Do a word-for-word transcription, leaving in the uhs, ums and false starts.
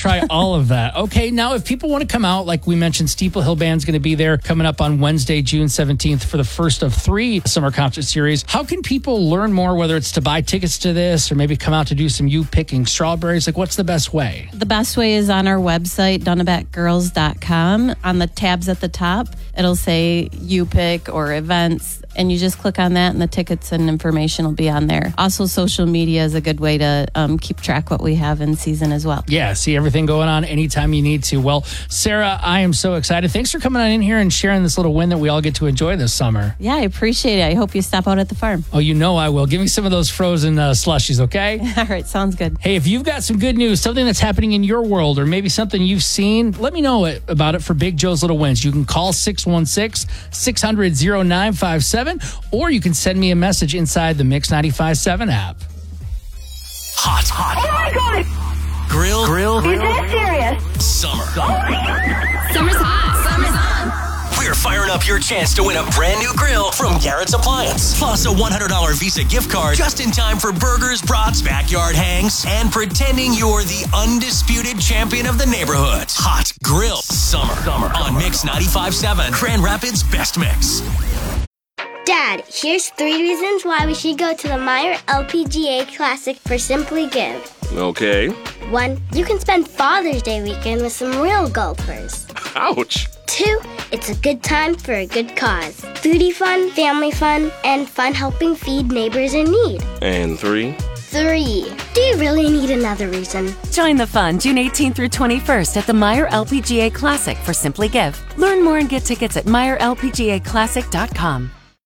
try all of that. Okay, now if people want to come out, like we mentioned, Steeple Hill Band's going to be there coming up on Wednesday, June seventeenth for the first of three summer concert series. How can people learn more, whether it's to buy tickets to this or maybe come out to do some you picking strawberries? Like, what's the best way? The best way is on our website, Dunnebeck Girls dot com. On the tabs at the top, it'll say you pick or events, and you just click on that and the tickets and information will be on there. Also, social media is a good way to um, keep track what we have in season as well. Yeah, see everything going on anytime you need to. Well, Sarah, I am so excited. Thanks for coming on in here and sharing this little win that we all get to enjoy this summer. Yeah, I appreciate it. I hope you stop out at the farm. Oh, you know I will. Give me some of those frozen uh, slushies, okay? All right, sounds good. Hey, if you've got some good news, something that's happening in your world, or maybe something you've seen, let me know it, about it for Big Joe's Little Wins. You can call six one six, six hundred, oh nine five seven, or you can send me a message inside the Mix ninety-five point seven app. Hot, hot. Oh my God! Grill, grill, Is that serious? summer. Oh my God! Summer's hot. Summer's on. We're firing up your chance to win a brand new grill from Garrett's Appliance. Plus a one hundred dollars Visa gift card just in time for burgers, brats, backyard hangs, and pretending you're the undisputed champion of the neighborhood. Hot Grill Summer. Summer. On Mix ninety-five point seven, Grand Rapids' best mix. Dad, here's three reasons why we should go to the Meyer L P G A Classic for Simply Give. Okay. One, you can spend Father's Day weekend with some real golfers. Ouch. Two, it's a good time for a good cause. Foodie fun, family fun, and fun helping feed neighbors in need. And three. Three, do you really need another reason? Join the fun June eighteenth through twenty-first at the Meyer L P G A Classic for Simply Give. Learn more and get tickets at Meyer L P G A Classic dot com.